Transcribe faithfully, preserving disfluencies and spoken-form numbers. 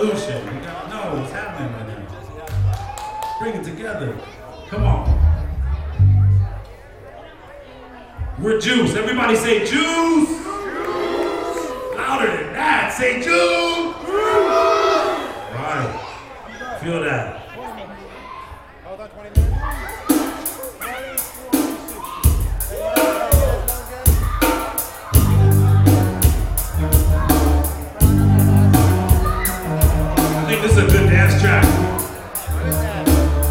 revolution. You gotta know what's happening right now. Bring it together. Come on. We're Juice. Everybody say Juice. Juice. Louder than that. Say Juice. Juice. Right. Feel that.